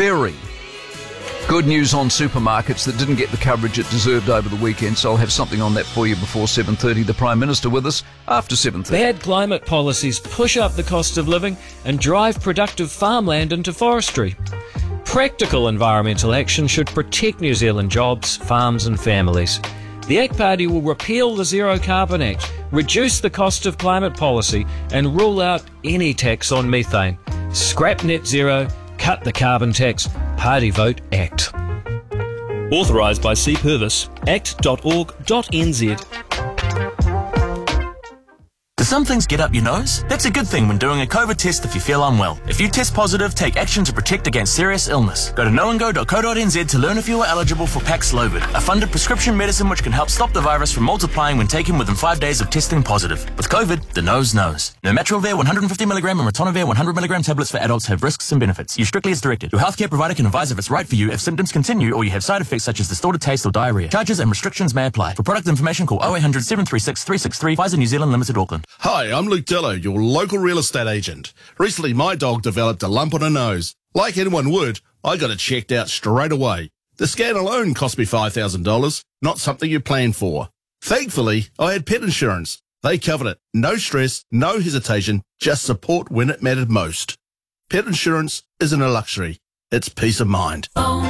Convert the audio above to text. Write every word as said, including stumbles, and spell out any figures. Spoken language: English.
very good news on supermarkets that didn't get the coverage it deserved over the weekend, so I'll have something on that for you before seven thirty. The Prime Minister with us after seven thirty. Bad climate policies push up the cost of living and drive productive farmland into forestry. Practical environmental action should protect New Zealand jobs, farms and families. The A C T Party will repeal the Zero Carbon Act, reduce the cost of climate policy and rule out any tax on methane. Scrap net zero, cut the carbon tax. Party vote ACT. Authorised by C. Purvis, act dot org dot n z. Do some things get up your nose? That's a good thing when doing a COVID test if you feel unwell. If you test positive, take action to protect against serious illness. Go to knowandgo dot co dot n z to learn if you are eligible for Paxlovid, a funded prescription medicine which can help stop the virus from multiplying when taken within five days of testing positive. With COVID, the nose knows. Nirmatrelvir one hundred fifty milligram and ritonavir one hundred milligram tablets for adults have risks and benefits. Use strictly as directed. Your healthcare provider can advise if it's right for you if symptoms continue or you have side effects such as distorted taste or diarrhea. Charges and restrictions may apply. For product information, call oh eight hundred, seven three six, three six three. Pfizer New Zealand Limited, Auckland. Hi, I'm Luke Dillo, your local real estate agent. Recently, my dog developed a lump on her nose. Like anyone would, I got it checked out straight away. The scan alone cost me five thousand dollars, not something you plan for. Thankfully, I had pet insurance. They covered it. No stress, no hesitation, just support when it mattered most. Pet insurance isn't a luxury. It's peace of mind.